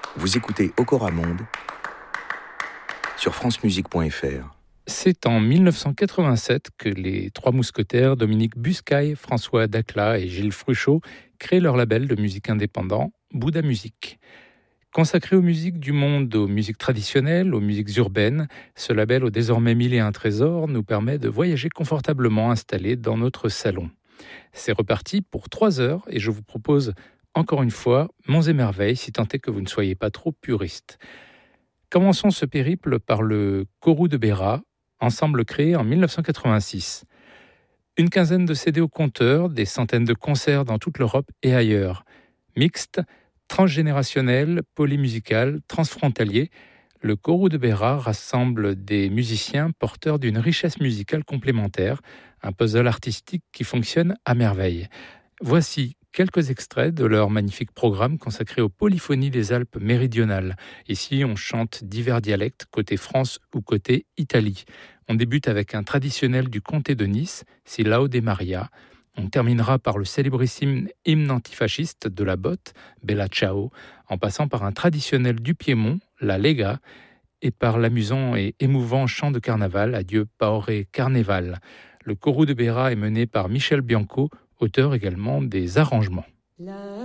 Vous écoutez Okora Monde sur francemusique.fr. C'est en 1987 que les trois mousquetaires, Dominique Buscaille, François Dacla et Gilles Fruchot, créent leur label de musique indépendant, Bouddha Musique. Consacré aux musiques du monde, aux musiques traditionnelles, aux musiques urbaines, ce label aux désormais 1001 trésors nous permet de voyager confortablement installés dans notre salon. C'est reparti pour 3 heures et je vous propose encore une fois Monts et Merveilles, si tant est que vous ne soyez pas trop puriste. Commençons ce périple par le Corou de Béra, ensemble créé en 1986. Une quinzaine de CD au compteur, des centaines de concerts dans toute l'Europe et ailleurs. Mixte, transgénérationnel, polymusical, transfrontalier, le Corou de Béra rassemble des musiciens porteurs d'une richesse musicale complémentaire, un puzzle artistique qui fonctionne à merveille. Voici quelques extraits de leur magnifique programme consacré aux polyphonies des Alpes méridionales. Ici, on chante divers dialectes, côté France ou côté Italie. On débute avec un traditionnel du comté de Nice, c'est Laude Maria. On terminera par le célébrissime hymne antifasciste de la botte, Bella Ciao, en passant par un traditionnel du Piémont, la Lega, et par l'amusant et émouvant chant de carnaval, Adieu Paore Carneval. Le Corou de Béra est mené par Michel Bianco, auteur également des arrangements.